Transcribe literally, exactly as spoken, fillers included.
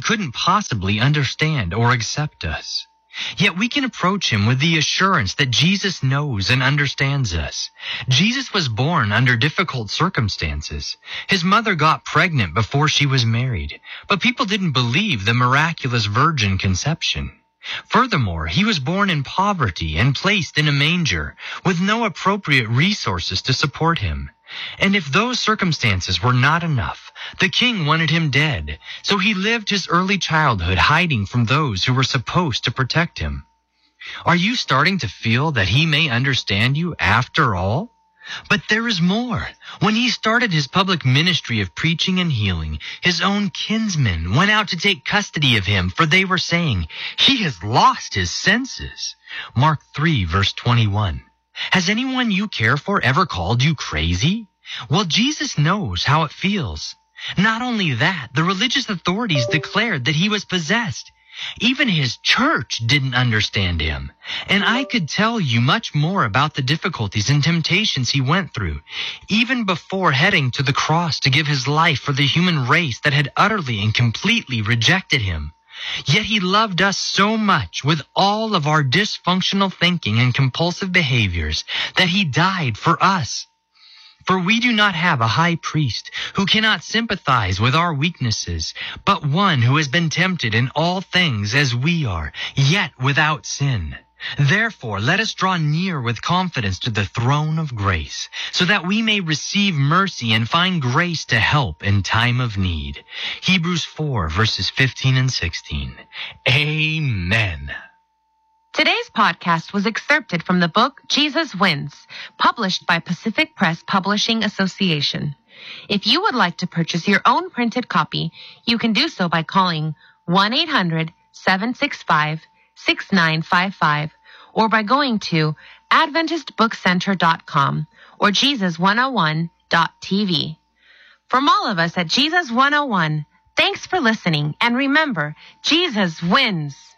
couldn't possibly understand or accept us. Yet we can approach him with the assurance that Jesus knows and understands us. Jesus was born under difficult circumstances. His mother got pregnant before she was married, but people didn't believe the miraculous virgin conception. Furthermore, he was born in poverty and placed in a manger with no appropriate resources to support him. And if those circumstances were not enough, the king wanted him dead, so he lived his early childhood hiding from those who were supposed to protect him. Are you starting to feel that he may understand you after all? But there is more. When he started his public ministry of preaching and healing, his own kinsmen went out to take custody of him, for they were saying, "He has lost his senses." Mark three, verse twenty-one. Has anyone you care for ever called you crazy? Well, Jesus knows how it feels. Not only that, the religious authorities declared that he was possessed. Even his church didn't understand him. And I could tell you much more about the difficulties and temptations he went through, even before heading to the cross to give his life for the human race that had utterly and completely rejected him. Yet he loved us so much with all of our dysfunctional thinking and compulsive behaviors that he died for us. For we do not have a high priest who cannot sympathize with our weaknesses, but one who has been tempted in all things as we are, yet without sin. Therefore, let us draw near with confidence to the throne of grace, so that we may receive mercy and find grace to help in time of need. Hebrews four, verses fifteen and sixteen. Amen. Today's podcast was excerpted from the book Jesus Wins, published by Pacific Press Publishing Association. If you would like to purchase your own printed copy, you can do so by calling one eight hundred, seven six five, six nine five five or by going to adventist book center dot com or jesus one oh one dot t v. From all of us at Jesus one oh one, thanks for listening, and remember, Jesus wins!